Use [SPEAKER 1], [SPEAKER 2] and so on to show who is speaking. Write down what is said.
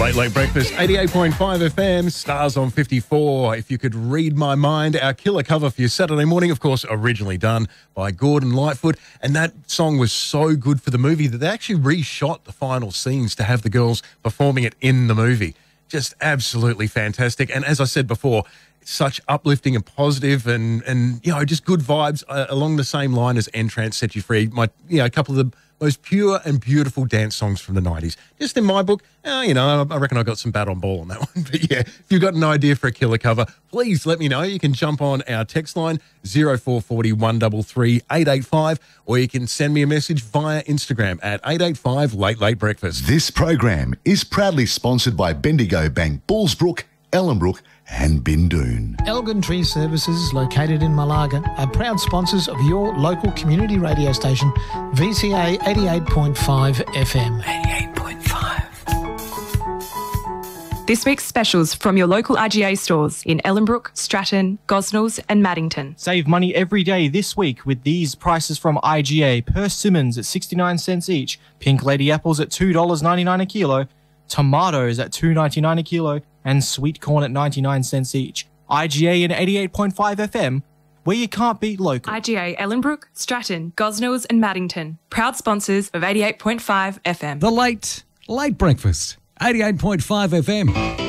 [SPEAKER 1] Late Breakfast, 88.5 FM, Stars on 54. If you could read my mind, our killer cover for your Saturday morning, of course, originally done by Gordon Lightfoot. And that song was so good for the movie that they actually reshot the final scenes to have the girls performing it in the movie. Just absolutely fantastic. And as I said before, such uplifting and positive and you know, just good vibes along the same line as Entrance Set You Free. A couple of the most pure and beautiful dance songs from the 90s. Just in my book, I reckon I got some bat on ball on that one. But yeah, if you've got an idea for a killer cover, please let me know. You can jump on our text line 0440 133 885, or you can send me a message via Instagram at 885 Late Breakfast.
[SPEAKER 2] This program is proudly sponsored by Bendigo Bank, Bullsbrook, Ellenbrook and Bindoon.
[SPEAKER 3] Elgin Tree Services, located in Malaga, are proud sponsors of your local community radio station, VCA 88.5 FM. 88.5.
[SPEAKER 4] This week's specials from your local IGA stores in Ellenbrook, Stratton, Gosnells and Maddington.
[SPEAKER 5] Save money every day this week with these prices from IGA. Persimmons at 69 cents each, Pink Lady apples at $2.99 a kilo, tomatoes at $2.99 a kilo, and sweet corn at 99 cents each. IGA and 88.5 FM, where you can't beat local.
[SPEAKER 4] IGA Ellenbrook, Stratton, Gosnells and Maddington. Proud sponsors of 88.5 FM.
[SPEAKER 6] The Late Breakfast, 88.5 FM.